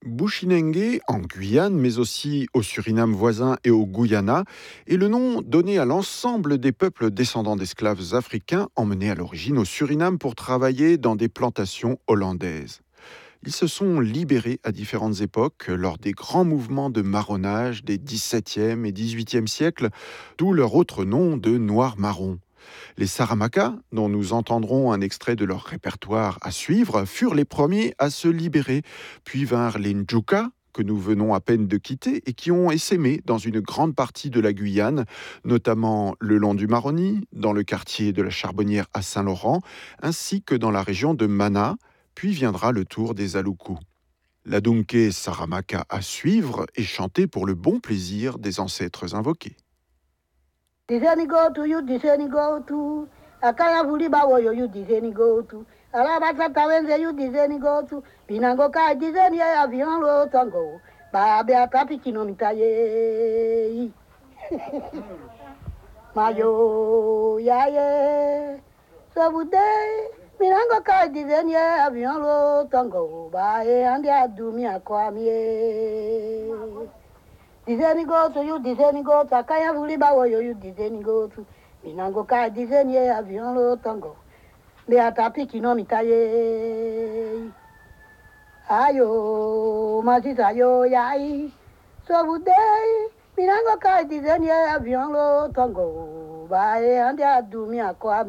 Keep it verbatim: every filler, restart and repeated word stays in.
Bushinengue en Guyane, mais aussi au Suriname voisin et au Guyana, est le nom donné à l'ensemble des peuples descendants d'esclaves africains emmenés à l'origine au Suriname pour travailler dans des plantations hollandaises. Ils se sont libérés à différentes époques lors des grands mouvements de marronnage des dix-septième et dix-huitième siècles, d'où leur autre nom de Noirs-Marrons. Les Saramacas, dont nous entendrons un extrait de leur répertoire à suivre, furent les premiers à se libérer, puis vinrent les Njuka, que nous venons à peine de quitter et qui ont essaimé dans une grande partie de la Guyane, notamment le long du Maroni, dans le quartier de la Charbonnière à Saint-Laurent, ainsi que dans la région de Mana, puis viendra le tour des Aloukou. La Dunké Saramaka à suivre est chantée pour le bon plaisir des ancêtres invoqués. Diseni go to you, diseni go to. Akaya vuli bawo yo you diseni go to. Alabata tawenze you diseni go to. Pinango ka diseni ya avion lo tango. Ba be atapi kino mitaye. Mayo ya ye. So bude. Pinango ka diseni ya avion lo tango. Ba e andi adumi akwamie. Diseni go to you, diseni go to. Akaya vuli bawo yo you diseni go to. Minango ka diseni ye avion lo tango. Le atapi kino mitaye. Ayo, masisa yo yai. So budei. Minango ka diseni ye avion lo tango. Ba e andi adumi akwami.